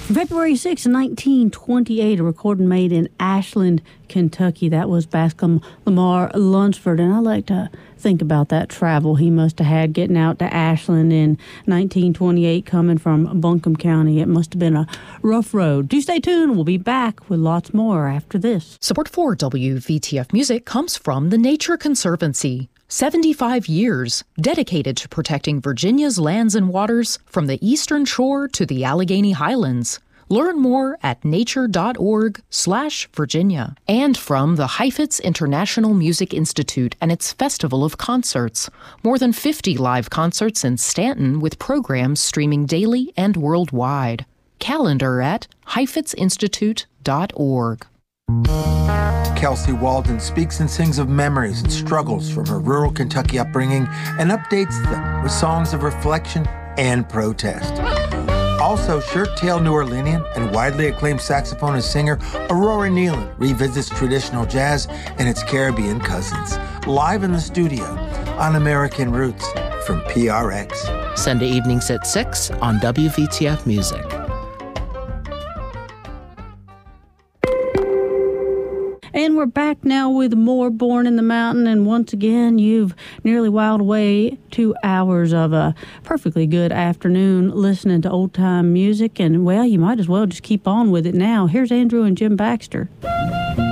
February 6, 1928, a recording made in Ashland, Kentucky. That was Bascom Lamar Lunsford, and I like to think about that travel he must have had getting out to Ashland in 1928, coming from Buncombe County. It must have been a rough road. Do stay tuned. We'll be back with lots more after this. Support for WVTF Music comes from the Nature Conservancy. 75 years dedicated to protecting Virginia's lands and waters from the eastern shore to the Allegheny Highlands. Learn more at nature.org/Virginia. And from the Heifetz International Music Institute and its Festival of Concerts. More than 50 live concerts in Stanton with programs streaming daily and worldwide. Calendar at heifetzinstitute.org. Kelsey Walden speaks and sings of memories and struggles from her rural Kentucky upbringing and updates them with songs of reflection and protest. Also, shirt-tailed New Orleanian and widely acclaimed saxophonist singer Aurora Nealon revisits traditional jazz and its Caribbean cousins, live in the studio on American Roots from PRX. Sunday evenings at 6 on WVTF Music. And we're back now with more Born in the Mountain. And once again, you've nearly whiled away 2 hours of a perfectly good afternoon listening to old-time music. And, well, you might as well just keep on with it now. Here's Andrew and Jim Baxter.